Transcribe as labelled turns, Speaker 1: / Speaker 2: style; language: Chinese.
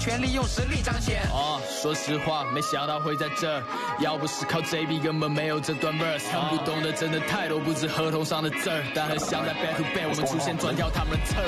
Speaker 1: 权利用实力彰显。
Speaker 2: 说实话，没想到会在这，要不是靠 JB， 根本没有这段 verse。看不懂的真的太多，不止合同上的字儿，但很想在 back to back， 我们出现转掉他们的刺儿。